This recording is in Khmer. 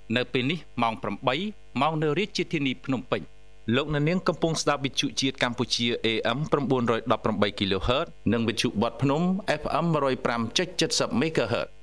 នៅពេលនេះម៉ោង 8 ម៉ោងនៅរាជធានីភ្នំពេញលោកអ្នកនាងកំពុងស្ដាប់វិទ្យុជាតិកម្ពុជា AM 918 kHz និងវិទ្យុបទភ្នំ FM 105.70 MHz